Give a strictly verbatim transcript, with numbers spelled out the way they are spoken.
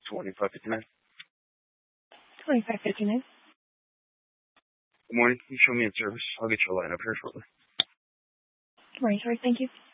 twenty-five fifty-nine. twenty-five fifty-nine. Good morning. You show me in service. I'll get you a line up here shortly. Good morning, sorry. Thank you.